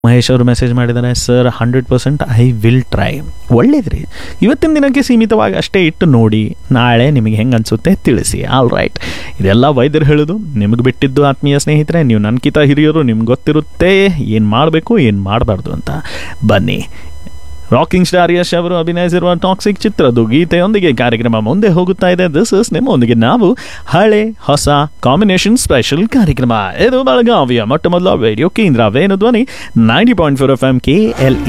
ಮಹೇಶ್ ಅವರು ಮೆಸೇಜ್ ಮಾಡಿದ್ದಾರೆ, sir 100% I will try. ಒಳ್ಳೇದ್ರಿ, ಇವತ್ತಿನ ದಿನಕ್ಕೆ ಸೀಮಿತವಾಗಿ ಅಷ್ಟೇ ಇಟ್ಟು ನೋಡಿ, ನಾಳೆ ನಿಮಗೆ ಹೆಂಗೆ ಅನಿಸುತ್ತೆ ತಿಳಿಸಿ. ಆಲ್ ರೈಟ್, ಇದೆಲ್ಲ ವೈದ್ಯರು ಹೇಳೋದು, ನಿಮಗೆ ಬಿಟ್ಟಿದ್ದು ಆತ್ಮೀಯ ಸ್ನೇಹಿತರೆ. ನೀವು ನನ್ಕಿಂತ ಹಿರಿಯರು, ನಿಮ್ಗೆ ಗೊತ್ತಿರುತ್ತೆ ಏನು ಮಾಡಬೇಕು ಏನು ಮಾಡಬಾರ್ದು ಅಂತ. ಬನ್ನಿ, ರಾಕಿಂಗ್ ಸ್ಟಾರ್ ಯಶ್ ಅವರು ಅಭಿನಯಿಸಿರುವ ಟಾಕ್ಸಿಕ್ ಚಿತ್ರದ ಗೀತೆಯೊಂದಿಗೆ ಕಾರ್ಯಕ್ರಮ ಮುಂದೆ ಹೋಗುತ್ತಾ ಇದೆ. ದಿಸ್ ಇಸ್ ನಿಮ್ಮೊಂದಿಗೆ ನಾವು, ಹಳೆ ಹೊಸ ಕಾಂಬಿನೇಷನ್ ಸ್ಪೆಷಲ್ ಕಾರ್ಯಕ್ರಮ. ಇದು ಬೆಳಗಾವಿಯ ಮೊಟ್ಟ ಮೊದಲ ರೇಡಿಯೋ ಕೇಂದ್ರ ವೇಣು ಧ್ವನಿ 90.4 FM KLE